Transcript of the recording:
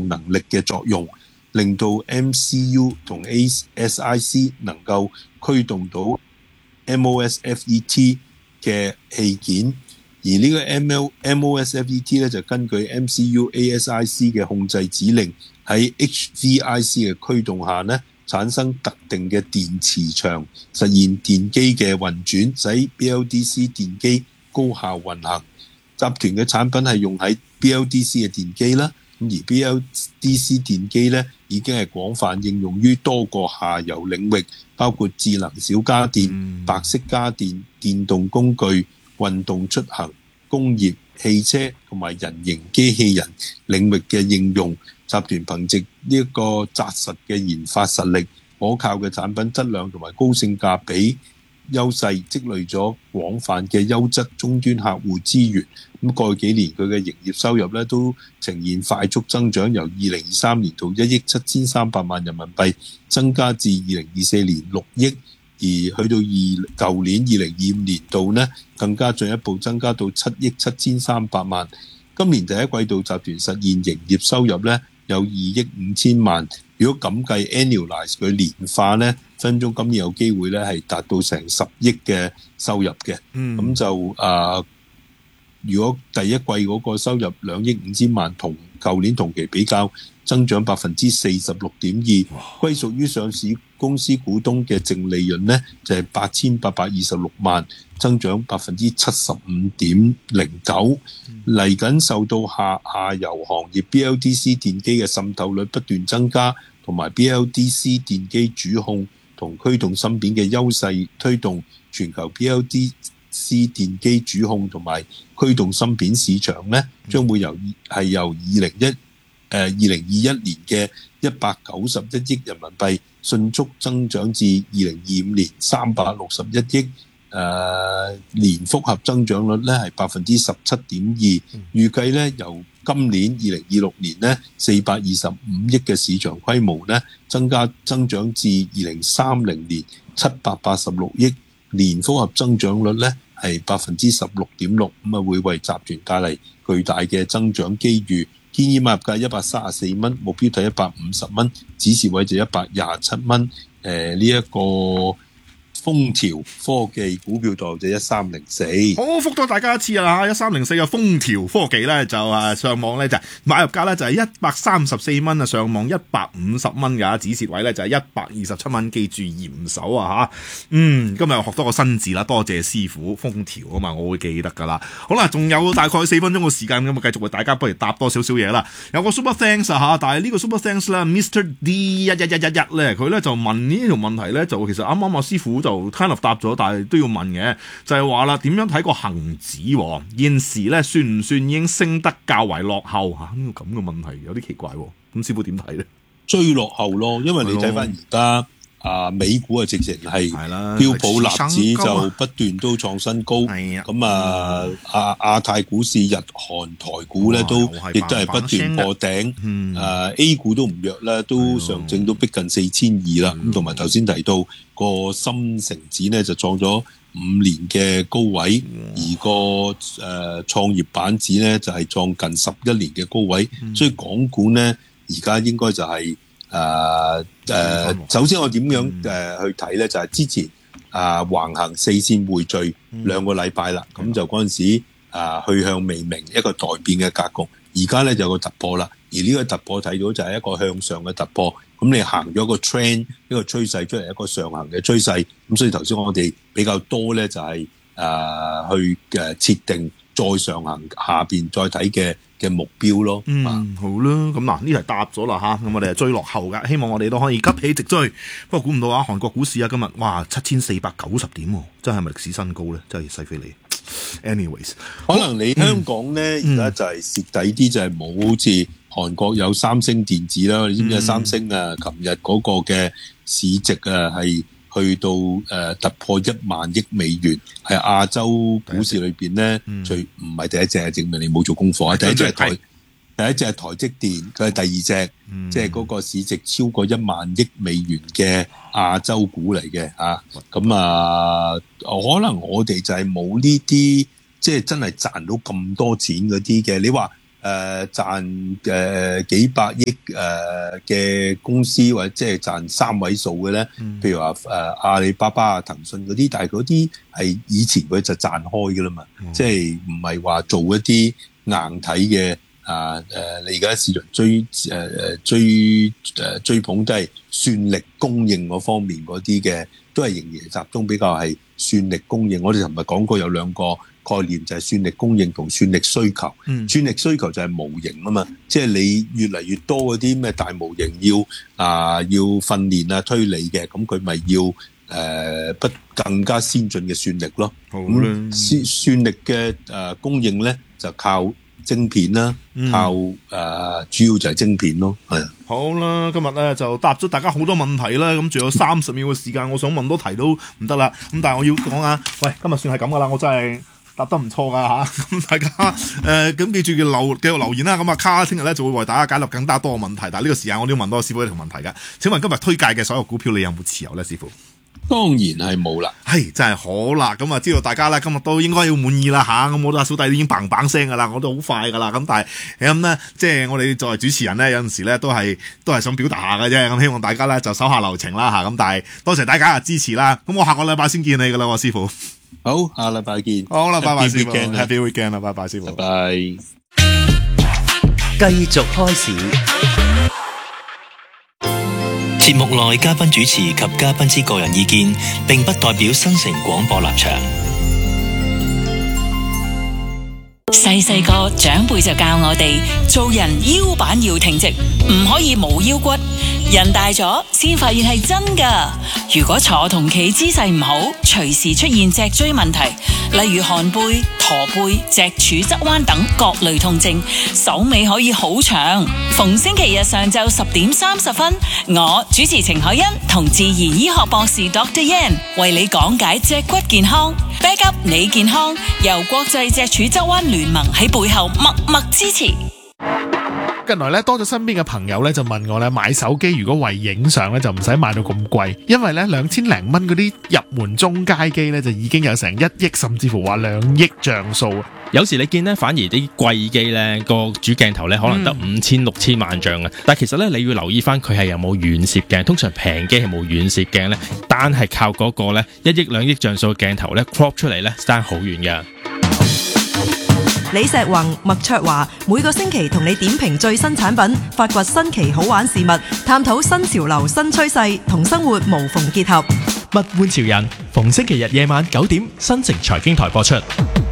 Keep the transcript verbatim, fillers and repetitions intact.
動能力嘅作用，令到 M C U 同 S I C 能夠驅動到 M O S F E T 嘅器件，而呢個 M O S F E T 咧就根據 M C U A S I C 嘅控制指令喺 H V I C 嘅驅動下咧，產生特定嘅電磁場，實現電機嘅運轉，使 B L D C 電機高效運行。集團嘅產品係用喺 B L D C 嘅電機啦，咁而 B L D C 電機咧已經係廣泛應用於多個下游領域，包括智能小家電、嗯、白色家電、電動工具、運動出行、工業、汽車同埋人形機器人領域嘅應用。集團憑藉呢一個紮實嘅研發實力、可靠嘅產品質量同埋高性價比優勢，積累咗廣泛嘅優質終端客戶資源。咁過去幾年佢嘅營業收入咧都呈現快速增長，由二零二三年度一億七千三百萬人民幣增加至二零二四年六億，而去到二舊年二零二五年度呢，更加進一步增加到七億七千三百萬。今年第一季度集團實現營業收入咧有二億五千萬，如果咁計 annualize 佢年化咧，分分鐘今年有機會咧係達到成十億嘅收入嘅。咁、嗯、就啊、呃，如果第一季嗰個收入兩億五千萬，同舊年同期比較，增長百分之四十六點二，歸屬於上市公司股東嘅淨利潤咧就係八千八百二十六萬，增長百分之七十五點零九。嚟緊受到下下游行業 B L D C 電機嘅滲透率不斷增加，同埋 B L D C 電機主控同驅動芯片嘅優勢，推動全球 B L D C 電機主控同埋驅動芯片市場咧，將會由係由二零一誒二零二一年嘅一百九十一億人民幣迅速增長至二零二五年三百六十一億。誒、呃、年複合增長率咧係百分之十七點二，預計咧由今年二零二六年咧四百二十五億嘅市場規模咧增加增長至二零三零年七百八十六億，年複合增長率咧係百分之十六點六，咁啊會為集團帶嚟巨大嘅增長機遇。建議買入價一百三十四蚊，目標睇一百五十蚊，指示位就一百廿七蚊。誒呢一個豐調科技股票代號就一三零四， 好復多大家一次啊！一三零四嘅豐調科技咧就啊上網咧就買入價咧就係一百三十四蚊啊，上網一百五十蚊噶，止蝕位咧就係一百二十七蚊，記住嚴守啊吓。嗯，今日學多個新字啦，多謝師傅豐調啊嘛，我會記得噶啦。好啦，仲有大概四分鐘嘅時間咁啊，繼續為大家不如答多少少嘢啦。有個 super thanks 啊吓，但係呢個 super thanks 咧 ，Mister D 一一一一一咧，佢咧就問呢條問題咧，就其實啱啱阿師傅就 kind of 答咗，但係都要問嘅，就係話啦，點樣睇個恒指現時咧算唔算已經升得較為落後吓？呢個咁嘅問題有啲奇怪，咁師傅點睇咧？ 追落後咯，因為你睇翻而家啊美股啊直情係標普納指就不斷都創新高，咁啊亞亞太股市日韓台股咧都亦都係不斷破頂，誒、啊、A 股都唔弱啦，都上證都逼近四千二啦，咁同埋頭先提到個深成指咧就創咗五年嘅高位，而個誒創業板指咧就係創近十一年嘅高位，所以港股咧而家應該就係誒誒，首先我點樣誒、呃、去睇咧？就係、是、之前啊、呃、橫行四線匯聚兩個禮拜啦，咁、嗯、就嗰陣時啊、呃、去向未明一個待變嘅格局，而家咧就有個突破啦，而呢個突破睇到就係一個向上嘅突破，咁你行咗個 trend 一個趨勢出嚟，一個上行嘅趨勢，咁所以頭先我哋比較多咧就係、是、誒、呃、去誒設定再上行下邊再睇嘅嘅目標咯。 嗯，好啦，咁嗱呢題答咗啦吓，咁我哋係追落後噶，希望我哋都可以急起直追。不過估唔到啊，韓國股市啊今日哇七千四百九十點，真係咪歷史新高咧？真係犀飛利。anyways， 可能你香港咧而家就係蝕底啲，就係冇好似韓國有三星電子啦。你知唔知三星啊？琴日嗰個嘅市值啊係去到誒、呃、突破一萬億美元，係亞洲股市裏邊咧最唔係第一隻，證明你冇做功課啊！第一隻係台，第一隻係台積電，佢係第二隻，即係嗰個市值超過一萬億美元嘅亞洲股嚟嘅啊！咁啊，可能我哋就係冇呢啲，即係真係賺到咁多錢嗰啲嘅。你話誒、 誒賺誒幾百億誒嘅公司，或者即係賺三位數嘅咧，嗯、譬如話誒、呃、阿里巴巴啊、騰訊嗰啲，但係嗰啲係以前佢就賺開㗎啦嘛，嗯、即係唔係話做一啲硬體嘅啊誒，你而家市場追誒誒、呃、追誒、呃、追捧都係算力供應嗰方面嗰啲嘅，都係仍然集中比較係算力供應。我哋尋日講過有兩個概念，就係算力供應同算力需求。嗯、算力需求就係模型啊嘛，即係你越嚟越多嗰啲咩大模型要啊、呃、要訓練啊推理嘅，咁佢咪要誒、呃、不更加先進嘅算力咯。好啦，算、嗯、算力嘅誒、呃、供應咧就靠晶片啦，靠誒、呃、主要就係晶片咯，係啊。 好啦，今日咧就答咗大家好多問題啦，咁仲有三十秒嘅時間，我想問多題都唔得啦。咁但係我要講啊，喂，今日算係咁噶啦，我真係答得唔錯噶吓。咁大家誒，咁、呃、記住要留繼續留言啦。咁啊，卡聽日咧就會為大家解答更加多嘅問題。但係呢個時間我都要問多師傅一條問題噶。請問今日推介嘅所有股票你有冇持有咧，師傅？ 當然係冇啦， 係真係好啦，咁啊知道大家咧今日都應該要滿意啦吓，咁我都阿小弟已經砰砰聲噶啦，我都好快噶啦，咁但係咁咧，即係我哋作為主持人咧，有陣時咧都係都係想表達下嘅啫，咁希望大家咧就手下留情啦吓，咁但係多謝大家嘅支持啦，咁我下個禮拜先見你噶啦，師傅。 好，下禮拜見。 好啦，拜拜師傅 ，Happy Weekend 啦，拜拜師傅， 拜拜。 繼續開始。節目內嘉賓主持及嘉賓之個人意見，並不代表新城廣播立場。 細細個長輩就教我哋做人腰板要挺直，唔可以冇腰骨。人大咗先發現係真噶。如果坐同企姿勢唔好，隨時出現脊椎問題，例如寒背、駝背、脊柱側彎等各類痛症，手尾可以好長。逢星期日上晝十點三十分，我主持程海欣同自然醫學博士 Doctor Yan 為你講解脊骨健康。Back up 你健康，由國際脊柱側彎聯盟喺背後默默支持。 近來咧多咗身邊嘅朋友咧就問我咧，買手機如果為影相咧就唔使買到咁貴，因為咧兩千零蚊嗰啲入門中階機咧就已經有成一億甚至乎話兩億像素。 有時你見咧反而啲貴機咧個主鏡頭咧可能得五千六千萬像嘅，但係其實咧你要留意翻佢係有冇遠攝鏡，通常平機係冇遠攝鏡咧，單係靠嗰個咧一億兩億像素嘅鏡頭咧 crop 出嚟咧爭好遠嘅。 李石宏、麥卓華每個星期同你點評最新產品，發掘新奇好玩事物，探討新潮流新趨勢，同生活無縫結合。 物玩潮人，逢星期日夜晚九點，新城財經台播出。